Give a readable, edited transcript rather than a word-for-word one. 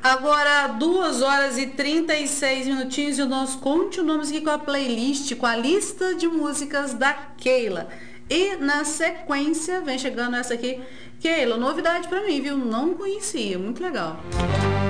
Agora, 2 horas e 36 minutinhos e nós continuamos aqui com a playlist, com a lista de músicas da Keila. E na sequência, vem chegando essa aqui. Keila, novidade pra mim, viu? Não conhecia, muito legal.